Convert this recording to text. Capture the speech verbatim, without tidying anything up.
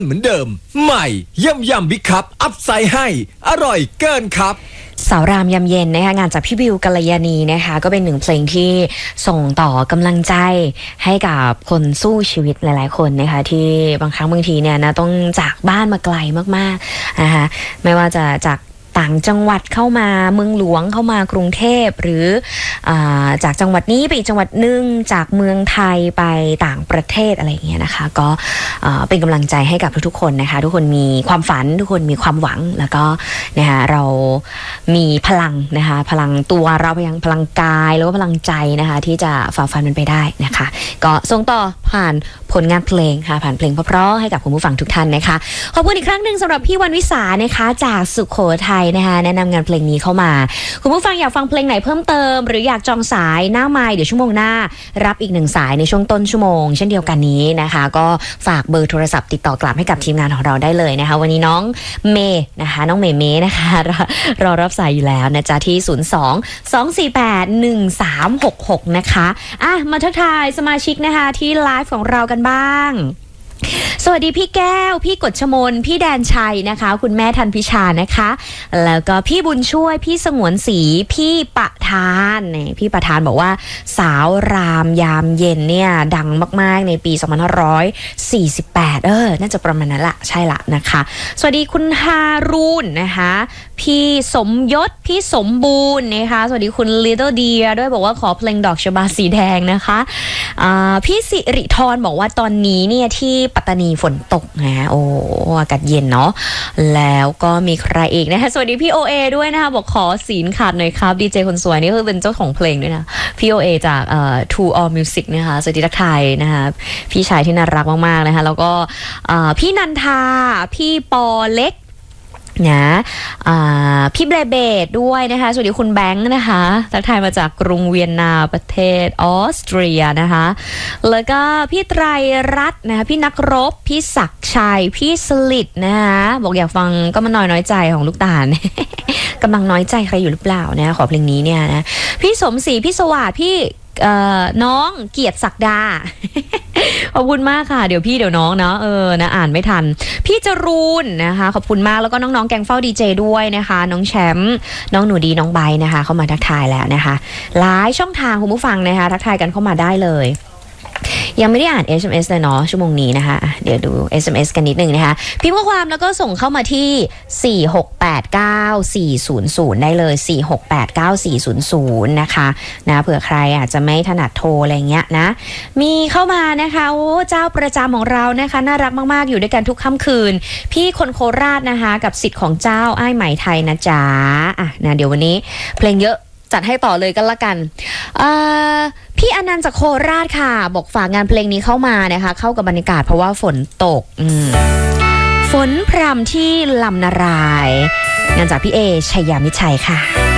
เหมือนเดิมใหม่ย่ำยำบิ๊กคัพอัพไซด์ให้อร่อยเกินครับสาวรามยำเย็นนะคะงานจากพี่บิวกัลยาณีนะคะก็เป็นหนึ่งเพลงที่ส่งต่อกำลังใจให้กับคนสู้ชีวิตหลายๆคนนะคะที่บางครั้งบางทีเนี่ยนะต้องจากบ้านมาไกลมากๆนะคะไม่ว่าจะจากต่างจังหวัดเข้ามาเมืองหลวงเข้ามากรุงเทพหรือจากจังหวัดนี้ไปอีกจังหวัดหนึ่งจากเมืองไทยไปต่างประเทศอะไรอย่างเงี้ยนะคะก็เป็นกำลังใจให้กับทุกๆคนนะคะทุกคนมีความฝันทุกคนมีความหวังแล้วก็นะคะเรามีพลังนะคะพลังตัวเราพลังพลังกายแล้วก็พลังใจนะคะที่จะฝ่าฟันมันไปได้นะคะก็ส่งต่อผ่านผลงานเพลงค่ะผ่านเพลงเพราะๆให้กับคุณผู้ฟังทุกท่านนะคะขอบคุณอีกครั้งหนึ่งสำหรับพี่วันวิสานะคะจากสุโขทัยนะคะแนะนำงานเพลงนี้เข้ามาคุณผู้ฟังอยากฟังเพลงไหนเพิ่มเติมหรืออยากจองสายหน้าไมค์เดี๋ยวชั่วโมงหน้ารับอีกหนึ่งสายในช่วงต้นชั่วโมงเช่นเดียวกันนี้นะคะก็ฝากเบอร์โทรศัพท์ติดต่อกลับให้กับทีมงานของเราได้เลยนะคะวันนี้น้องเมย์นะคะน้องเมย์เมย์นะคะรอรอรับสายอยู่แล้วนะจ๊ะที่ศูนย์ สอง สอง สี่ แปด หนึ่ง สาม หก หกนะคะอ่ะมาทักทายสมาชิกนะคะที่ไลฟ์ของเรากันบ้างสวัสดีพี่แก้วพี่กฎชมนพี่แดนชัยนะคะคุณแม่ทันพิชานะคะแล้วก็พี่บุญช่วยพี่สงวนศรีพี่ปะทานเนี่ยพี่ปะทานบอกว่าสาวรามยามเย็นเนี่ยดังมากๆในปีสองพันห้าร้อยสี่สิบแปดเออน่าจะประมาณนั้นละใช่ละนะคะสวัสดีคุณฮารุนนะคะพี่สมยศพี่สมบูรณ์นะคะสวัสดีคุณ Little Dear ด้วยบอกว่าขอเพลงดอกชบาสีแดงนะคะะพี่สิริธรบอกว่าตอนนี้เนี่ยที่ปัตตานีฝนตกนะโอ้อากาศเย็นเนาะแล้วก็มีใครอีกนะคะสวัสดีพี่โอเอด้วยนะคะบอกขอศีลขาดหน่อยครับดีเจคนสวยนี่คือเป็นเจ้าของเพลงด้วยนะพี่โอเอจากเอ่อ True All Music นะคะสวัสดีทักทายนะคะพี่ชายที่น่ารักมากๆนะคะแล้วก็พี่นันทาพี่ปอเล็กนะพี่เบรเบดด้วยนะคะสวัสดีคุณแบงค์นะคะทักทายมาจากกรุงเวียนนาประเทศออสเตรียนะคะแล้วก็พี่ไตรรัตน์นะคะพี่นักรบพี่ศักชัยพี่สลิดนะคะบอกอยากฟังก็มาน้อยน้อยใจของลูกตาล กำลังน้อยใจใครอยู่หรือเปล่านะขอเพลงนี้เนี่ยนะพี่สมศรีพี่สวัสดิ์พี่น้องเกียรติศักดา ขอบคุณมากค่ะเดี๋ยวพี่เดี๋ยวน้องเนาะเออนะอ่านไม่ทันพี่จรูนนะคะขอบคุณมากแล้วก็น้องๆแกงเฝ้าดีเจด้วยนะคะน้องแชมป์น้องหนูดีน้องใบนะคะเข้ามาทักทายแล้วนะคะหลายช่องทางคุณผู้ฟังนะคะทักทายกันเข้ามาได้เลยยังไม่ได้อ่าน เอส เอ็ม เอส เลยเนาะชั่วโมงนี้นะคะเดี๋ยวดู เอส เอ็ม เอส กันนิดนึงนะคะพิมพ์ข้อความแล้วก็ส่งเข้ามาที่สี่ หก แปด เก้า สี่ ศูนย์ ศูนย์ได้เลยสี่ หก แปด เก้า สี่ ศูนย์ ศูนย์นะคะนะเผื่อใครอาจจะไม่ถนัดโทรอะไรเงี้ยนะมีเข้ามานะคะโอ้เจ้าประจำของเรานะคะน่ารักมากๆอยู่ด้วยกันทุกค่ำคืนพี่คนโคราชนะคะกับสิทธิ์ของเจ้าอ้ายไหมไทยนะจ๊ะอ่ะนะเดี๋ยววันนี้เพลงเยอะจัดให้ต่อเลยกันละกันพี่อนันต์จากโคราชค่ะบอกฝากงานเพลงนี้เข้ามานะคะเข้ากับบรรยากาศเพราะว่าฝนตกฝนพรำที่ลำนารายงานจากพี่เอชัยยามิชัยค่ะ